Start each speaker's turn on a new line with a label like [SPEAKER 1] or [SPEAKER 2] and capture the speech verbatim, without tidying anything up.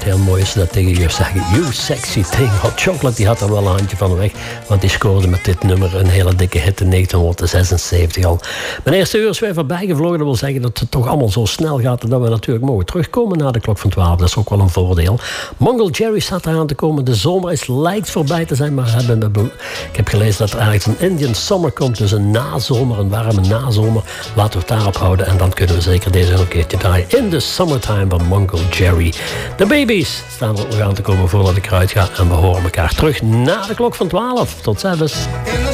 [SPEAKER 1] heel mooi als ze dat tegen je zeggen. You sexy thing. Hot Chocolate die had er wel een handje van weg. Want die scoorde met dit nummer een hele dikke hit in negentien zesenzeventig al. Mijn eerste uur is weer voorbij gevlogen. Dat wil zeggen dat het toch allemaal zo snel gaat. Dat we natuurlijk mogen terugkomen na de klok van twaalf. Dat is ook wel een voordeel. Mongo Jerry staat eraan te komen. De zomer is lijkt voorbij te zijn. Maar hebben we, ik heb gelezen dat er eigenlijk een Indian Summer komt. Dus een nazomer, een warme nazomer. Laten we het daarop houden. En dan kunnen we zeker deze nog een keertje draaien. In the Summertime van Mongo Jerry. De baby's staan er nog aan te komen voordat ik eruit ga. En we horen elkaar terug na de klok van twaalf. Tot ziens.